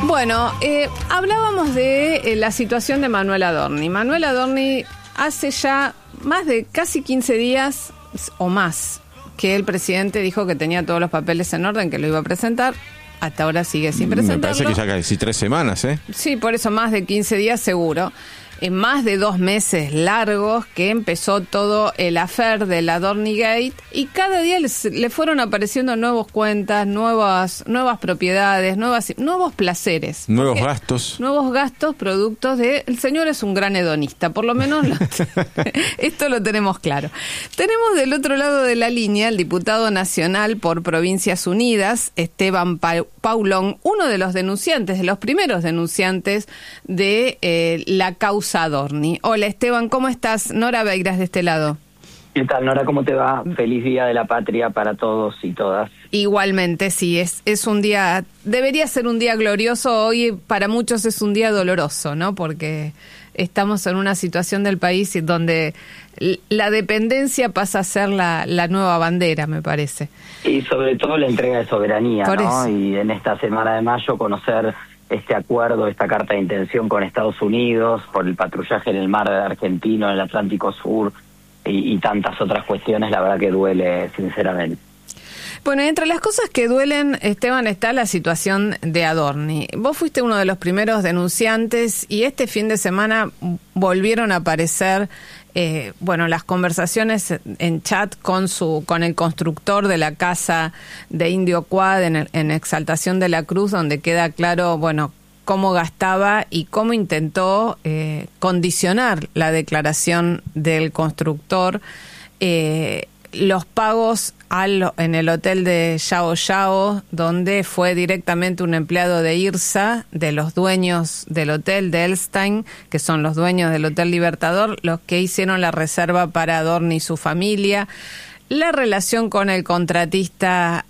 Bueno, hablábamos de la situación de Manuel Adorni. Manuel Adorni hace ya más de casi 15 días o más que el presidente dijo que tenía todos los papeles en orden, que lo iba a presentar. Hasta ahora sigue sin presentarlo. Me parece que ya casi 3 semanas, ¿eh? Sí, por eso más de 15 días seguro. En más de 2 meses largos que empezó todo el affair del Adorni Gate, y cada día le fueron apareciendo nuevas cuentas, nuevas propiedades, nuevos placeres. Nuevos gastos. Nuevos gastos, productos de... El señor es un gran hedonista, por lo menos esto lo tenemos claro. Tenemos del otro lado de la línea el diputado nacional por Provincias Unidas, Esteban Paulón, uno de los denunciantes, de los primeros denunciantes de la causa Adorni. Hola Esteban, ¿cómo estás? Nora Beiras de este lado. ¿Qué tal, Nora? ¿Cómo te va? Feliz Día de la Patria para todos y todas. Igualmente, sí, es un día, debería ser un día glorioso. Hoy para muchos es un día doloroso, ¿no? Porque estamos en una situación del país donde la dependencia pasa a ser la nueva bandera, me parece. Y sobre todo la entrega de soberanía, por ¿no? Eso. Y en esta semana de mayo conocer este acuerdo, esta carta de intención con Estados Unidos por el patrullaje en el mar argentino, en el Atlántico Sur y tantas otras cuestiones, la verdad que duele, sinceramente. Bueno, entre las cosas que duelen, Esteban, está la situación de Adorni. Vos fuiste uno de los primeros denunciantes y este fin de semana volvieron a aparecer las conversaciones en chat con el constructor de la casa de Indio Quad en Exaltación de la Cruz, donde queda claro, cómo gastaba y cómo intentó condicionar la declaración del constructor, los pagos en el hotel de Yao Yao, donde fue directamente un empleado de IRSA, de los dueños del hotel de Elstein, que son los dueños del Hotel Libertador, los que hicieron la reserva para Adorni y su familia, la relación con el contratista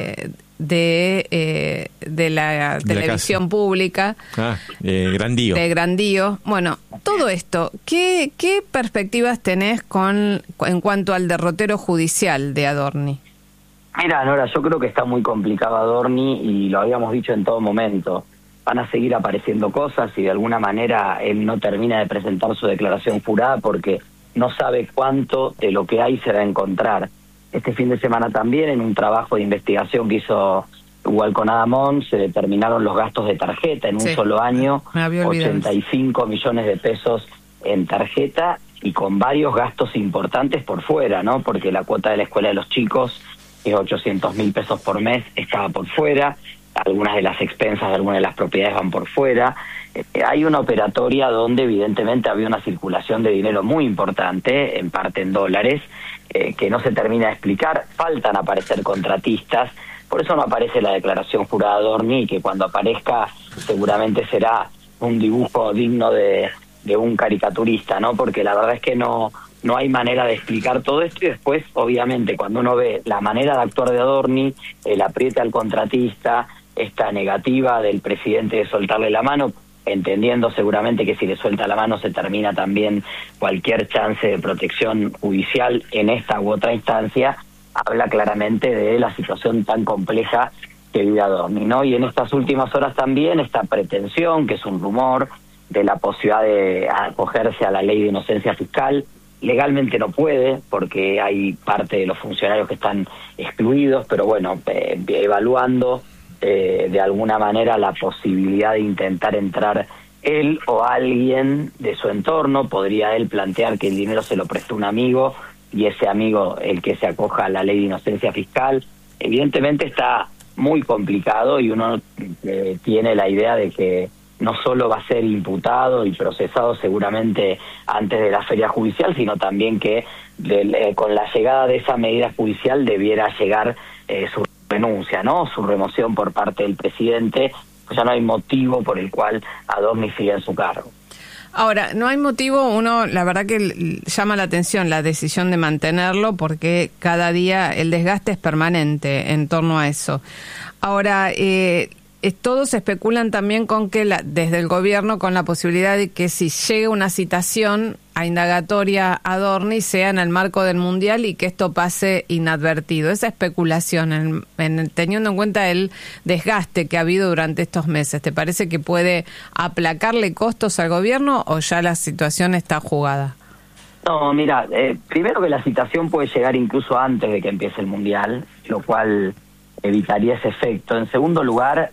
de la televisión pública. Grandío. De Grandío. Bueno, todo esto, ¿qué perspectivas tenés en cuanto al derrotero judicial de Adorni? Mira, Nora, yo creo que está muy complicado Adorni y lo habíamos dicho en todo momento. Van a seguir apareciendo cosas y de alguna manera él no termina de presentar su declaración jurada porque no sabe cuánto de lo que hay se va a encontrar. Este fin de semana también, en un trabajo de investigación que hizo Walcon Adamón, se determinaron los gastos de tarjeta en un solo año, 85 millones de pesos en tarjeta y con varios gastos importantes por fuera, ¿no? Porque la cuota de la escuela de los chicos es 800.000 pesos por mes, estaba por fuera, algunas de las expensas de algunas de las propiedades van por fuera. Hay una operatoria donde evidentemente había una circulación de dinero muy importante, en parte en dólares, que no se termina de explicar. Faltan aparecer contratistas, por eso no aparece la declaración jurada de Adorni, y que cuando aparezca seguramente será un dibujo digno de un caricaturista, ¿no? Porque la verdad es que no hay manera de explicar todo esto, y después, obviamente, cuando uno ve la manera de actuar de Adorni, el apriete al contratista, esta negativa del presidente de soltarle la mano, entendiendo seguramente que si le suelta la mano se termina también cualquier chance de protección judicial en esta u otra instancia, habla claramente de la situación tan compleja que vive Adorni, ¿no? Y en estas últimas horas también esta pretensión, que es un rumor, de la posibilidad de acogerse a la ley de inocencia fiscal. Legalmente no puede, porque hay parte de los funcionarios que están excluidos, pero evaluando de alguna manera la posibilidad de intentar entrar él o alguien de su entorno. Podría él plantear que el dinero se lo prestó un amigo y ese amigo el que se acoja a la ley de inocencia fiscal. Evidentemente está muy complicado y uno tiene la idea de que no solo va a ser imputado y procesado seguramente antes de la feria judicial, sino también que con la llegada de esa medida judicial debiera llegar su renuncia, ¿no? Su remoción por parte del presidente. Pues ya no hay motivo por el cual Adorni siga en su cargo. Ahora, no hay motivo, la verdad que llama la atención la decisión de mantenerlo, porque cada día el desgaste es permanente en torno a eso. Ahora, todos especulan también con que desde el gobierno con la posibilidad de que si llega una citación a indagatoria a Dorni sea en el marco del Mundial y que esto pase inadvertido. Esa especulación, teniendo en cuenta el desgaste que ha habido durante estos meses, ¿te parece que puede aplacarle costos al gobierno o ya la situación está jugada? No, mira, primero que la citación puede llegar incluso antes de que empiece el Mundial, lo cual evitaría ese efecto. En segundo lugar,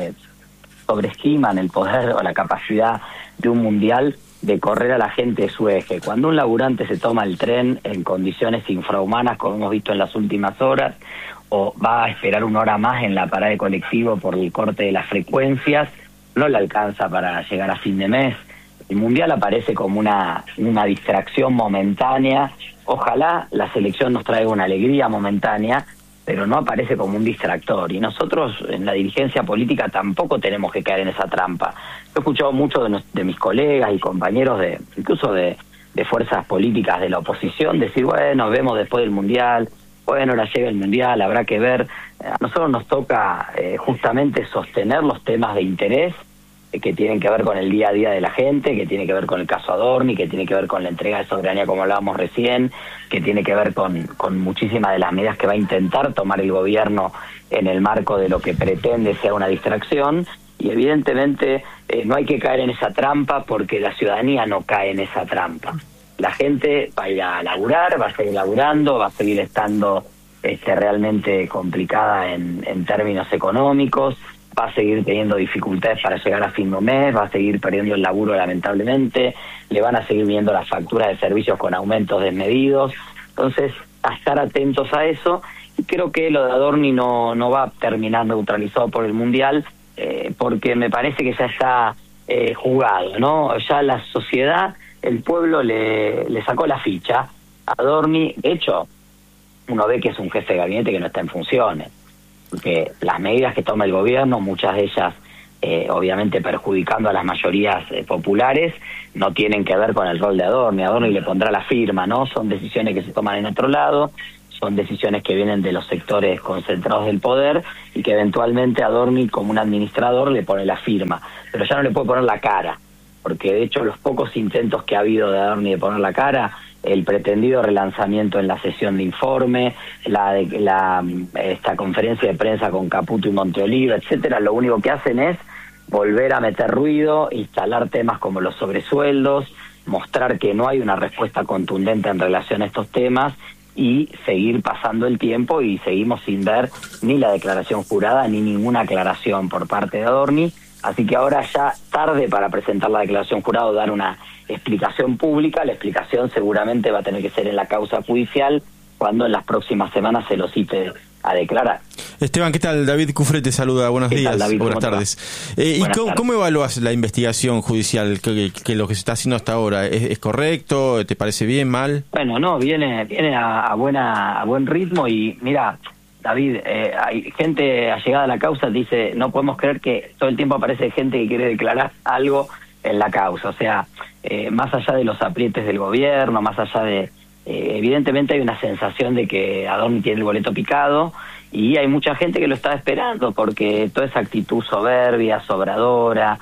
sobreestiman el poder o la capacidad de un Mundial de correr a la gente de su eje. Cuando un laburante se toma el tren en condiciones infrahumanas, como hemos visto en las últimas horas, o va a esperar una hora más en la parada de colectivo por el corte de las frecuencias, no le alcanza para llegar a fin de mes. El Mundial aparece como una distracción momentánea. Ojalá la selección nos traiga una alegría momentánea, pero no aparece como un distractor. Y nosotros en la dirigencia política tampoco tenemos que caer en esa trampa. Yo he escuchado mucho de mis colegas y compañeros, incluso de fuerzas políticas de la oposición, decir, bueno, vemos después del Mundial, bueno, ahora llega el Mundial, habrá que ver. A nosotros nos toca justamente sostener los temas de interés que tienen que ver con el día a día de la gente, que tiene que ver con el caso Adorni, que tiene que ver con la entrega de soberanía como hablábamos recién, que tiene que ver con muchísimas de las medidas que va a intentar tomar el gobierno en el marco de lo que pretende ser una distracción. Y evidentemente no hay que caer en esa trampa porque la ciudadanía no cae en esa trampa. La gente va a ir a laburar, va a seguir laburando, va a seguir estando realmente complicada en términos económicos, va a seguir teniendo dificultades para llegar a fin de mes, va a seguir perdiendo el laburo lamentablemente, le van a seguir viendo las facturas de servicios con aumentos desmedidos. Entonces, a estar atentos a eso, y creo que lo de Adorni no va a terminar neutralizado por el Mundial, porque me parece que ya está jugado, ¿no? Ya la sociedad, el pueblo le sacó la ficha a Adorni. De hecho, uno ve que es un jefe de gabinete que no está en funciones, porque las medidas que toma el gobierno, muchas de ellas obviamente perjudicando a las mayorías populares, no tienen que ver con el rol de Adorni. Adorni le pondrá la firma, ¿no? Son decisiones que se toman en otro lado, son decisiones que vienen de los sectores concentrados del poder y que eventualmente Adorni, como un administrador, le pone la firma, pero ya no le puede poner la cara, porque de hecho los pocos intentos que ha habido de Adorni de poner la cara, el pretendido relanzamiento en la sesión de informe, esta conferencia de prensa con Caputo y Monteoliva, etcétera, lo único que hacen es volver a meter ruido, instalar temas como los sobresueldos, mostrar que no hay una respuesta contundente en relación a estos temas y seguir pasando el tiempo, y seguimos sin ver ni la declaración jurada ni ninguna aclaración por parte de Adorni. Así que ahora ya tarde para presentar la declaración jurada o dar una explicación pública. La explicación seguramente va a tener que ser en la causa judicial, cuando en las próximas semanas se lo cite a declarar. Esteban, ¿qué tal? David Cufré te saluda, buenos días, David, buenas tardes. ¿Y cómo evalúas la investigación judicial? ¿Que lo que se está haciendo hasta ahora es correcto? ¿Te parece bien, mal? Bueno, no, viene a buen ritmo. Y mira, David, hay gente allegada a la causa, dice, no podemos creer que todo el tiempo aparece gente que quiere declarar algo en la causa. O sea, más allá de los aprietes del gobierno, más allá de... evidentemente hay una sensación de que Adorni tiene el boleto picado, y hay mucha gente que lo está esperando, porque toda esa actitud soberbia, sobradora,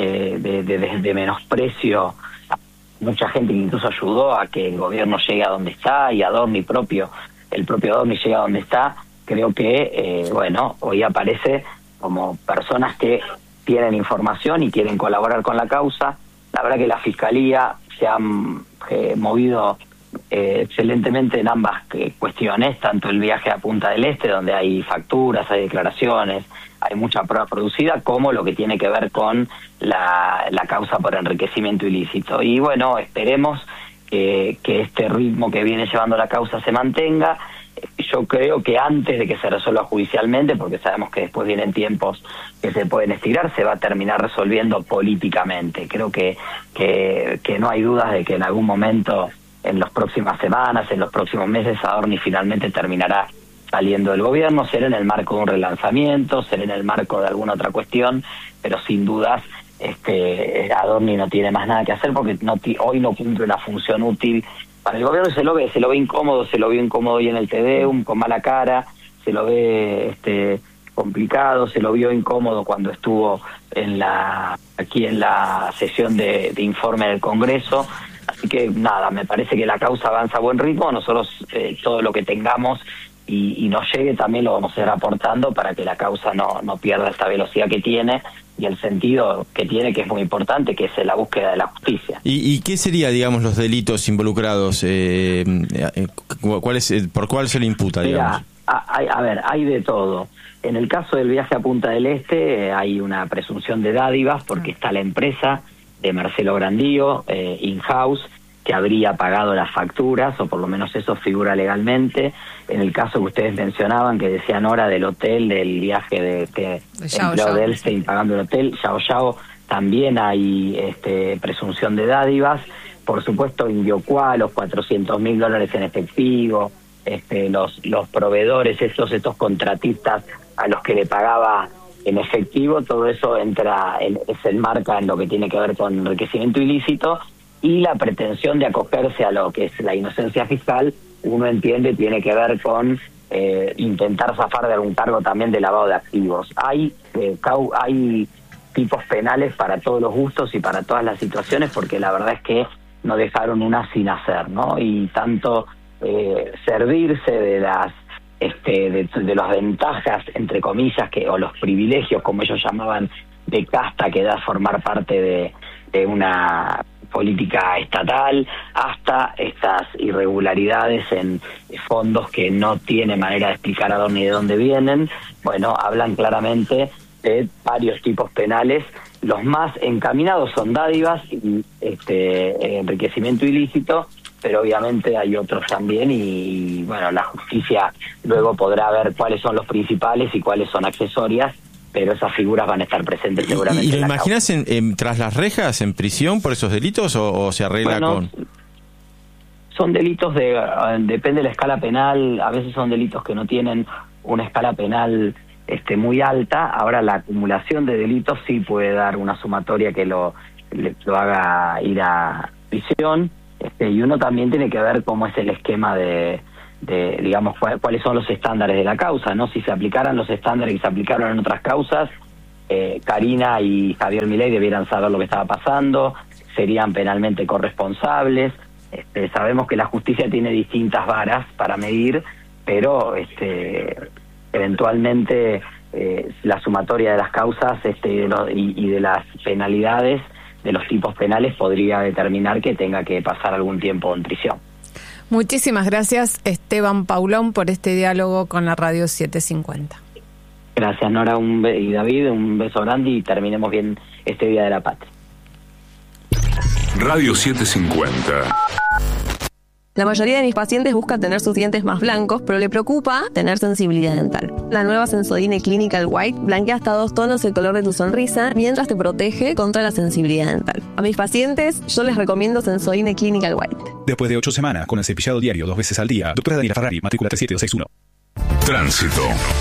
de menosprecio, mucha gente que incluso ayudó a que el gobierno llegue a donde está, y Adorni el propio Adorni llega a donde está. Creo que, hoy aparece como personas que tienen información y quieren colaborar con la causa. La verdad que la Fiscalía se ha movido excelentemente en ambas cuestiones, tanto el viaje a Punta del Este, donde hay facturas, hay declaraciones, hay mucha prueba producida, como lo que tiene que ver con la causa por enriquecimiento ilícito. Y bueno, esperemos que este ritmo que viene llevando la causa se mantenga. Yo creo que antes de que se resuelva judicialmente, porque sabemos que después vienen tiempos que se pueden estirar, se va a terminar resolviendo políticamente. Creo que no hay dudas de que en algún momento, en las próximas semanas, en los próximos meses, Adorni finalmente terminará saliendo del gobierno. Será en el marco de un relanzamiento, será en el marco de alguna otra cuestión, pero sin dudas Adorni no tiene más nada que hacer, porque hoy no cumple una función útil para el gobierno. Se lo ve incómodo, se lo vio incómodo hoy en el TDEUM, con mala cara, se lo ve complicado, se lo vio incómodo cuando estuvo aquí en la sesión de informe del Congreso. Así que nada, me parece que la causa avanza a buen ritmo. Nosotros todo lo que tengamos y nos llegue también lo vamos a ir aportando para que la causa no pierda esta velocidad que tiene y el sentido que tiene, que es muy importante, que es la búsqueda de la justicia. ¿Y qué sería, digamos, los delitos involucrados? ¿Por cuál se le imputa, digamos? Mira, hay de todo. En el caso del viaje a Punta del Este hay una presunción de dádivas porque está la empresa de Marcelo Grandío, in-house, que habría pagado las facturas, o por lo menos eso figura legalmente. En el caso que ustedes mencionaban, que decían ahora del hotel, del viaje de empleado de Elstein pagando el hotel, Yao, también hay presunción de dádivas. Por supuesto, Indiocuá, los $400.000 en efectivo, los proveedores, estos contratistas a los que le pagaba en efectivo, todo eso se enmarca en lo que tiene que ver con enriquecimiento ilícito, y la pretensión de acogerse a lo que es la inocencia fiscal, uno entiende, tiene que ver con intentar zafar de algún cargo también de lavado de activos. Hay tipos penales para todos los gustos y para todas las situaciones, porque la verdad es que no dejaron una sin hacer, ¿no? Y tanto servirse de las de las ventajas, entre comillas, o los privilegios, como ellos llamaban, de casta que da formar parte de una política estatal, hasta estas irregularidades en fondos que no tiene manera de explicar a dónde y de dónde vienen. Bueno, hablan claramente de varios tipos penales. Los más encaminados son dádivas y enriquecimiento ilícito, pero obviamente hay otros también, y bueno, la justicia luego podrá ver cuáles son los principales y cuáles son accesorias, pero esas figuras van a estar presentes seguramente. ¿Y lo imaginas tras las rejas, en prisión por esos delitos, o se arregla con...? Son delitos depende de la escala penal, a veces son delitos que no tienen una escala penal muy alta. Ahora, la acumulación de delitos sí puede dar una sumatoria que lo haga ir a prisión, y uno también tiene que ver cómo es el esquema de digamos, cuáles son los estándares de la causa, ¿no? Si se aplicaran los estándares que se aplicaron en otras causas, Karina y Javier Milei debieran saber lo que estaba pasando, serían penalmente corresponsables. Sabemos que la justicia tiene distintas varas para medir, pero eventualmente la sumatoria de las causas y de las penalidades, de los tipos penales, podría determinar que tenga que pasar algún tiempo en prisión. Muchísimas gracias, Esteban Paulón, por este diálogo con la Radio 750. Gracias, Nora, y David, un beso grande, y terminemos bien este Día de la Patria. Radio 750. La mayoría de mis pacientes busca tener sus dientes más blancos, pero le preocupa tener sensibilidad dental. La nueva Sensodyne Clinical White blanquea hasta 2 tonos el color de tu sonrisa, mientras te protege contra la sensibilidad dental. A mis pacientes, yo les recomiendo Sensodyne Clinical White. Después de 8 semanas, con el cepillado diario 2 veces al día, doctora Daniela Ferrari, matrícula 37261. Tránsito.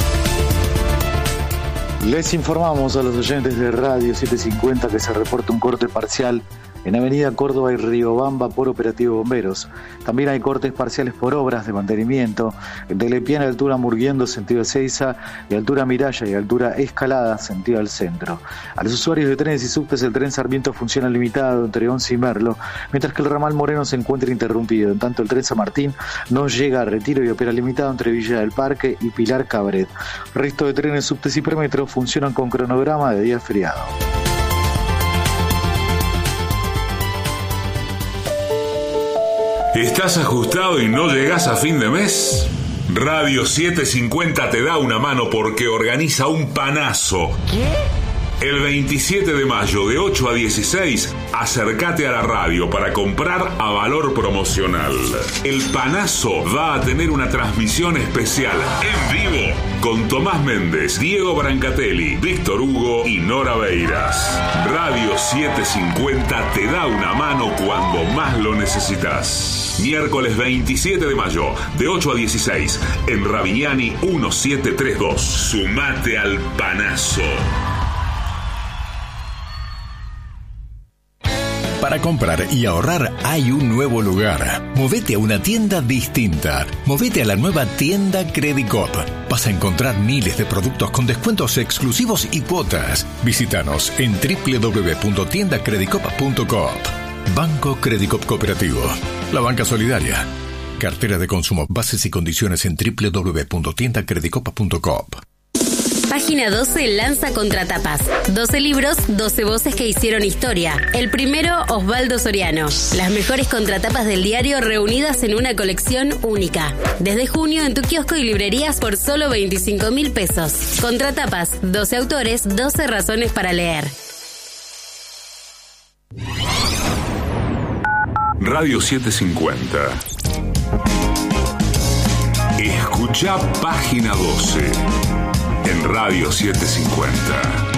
Les informamos a los oyentes de Radio 750 que se reporta un corte parcial en Avenida Córdoba y Riobamba por operativo bomberos. También hay cortes parciales por obras de mantenimiento de Lepiana, altura Murguiendo, sentido Ezeiza, y altura Miraya y altura Escalada, sentido al centro. A los usuarios de trenes y subtes, el tren Sarmiento funciona limitado entre Once y Merlo, mientras que el ramal Moreno se encuentra interrumpido. En tanto, el tren San Martín no llega a Retiro y opera limitado entre Villa del Parque y Pilar Cabret. El resto de trenes, subtes y premetro funcionan con cronograma de día feriado. ¿Estás ajustado y no llegas a fin de mes? Radio 750 te da una mano porque organiza un panazo. ¿Qué? El 27 de mayo, de 8 a 16, acércate a la radio para comprar a valor promocional. El panazo va a tener una transmisión especial en vivo con Tomás Méndez, Diego Brancatelli, Víctor Hugo y Nora Beiras. Radio 750 te da una mano cuando más lo necesitas. Miércoles 27 de mayo, de 8 a 16, en Ravignani 1732. Sumate al panazo. Para comprar y ahorrar hay un nuevo lugar. Movete a una tienda distinta. Movete a la nueva tienda Credicop. Vas a encontrar miles de productos con descuentos exclusivos y cuotas. Visítanos en www.tiendacredicop.coop. Banco Credicop Cooperativo. La banca solidaria. Cartera de consumo. Bases y condiciones en www.tiendacredicop.coop. Página 12 lanza Contratapas. 12 libros, 12 voces que hicieron historia. El primero, Osvaldo Soriano. Las mejores contratapas del diario reunidas en una colección única. Desde junio en tu kiosco y librerías por solo 25.000 pesos. Contratapas, 12 autores, 12 razones para leer. Radio 750. Escucha Página 12 en Radio 750.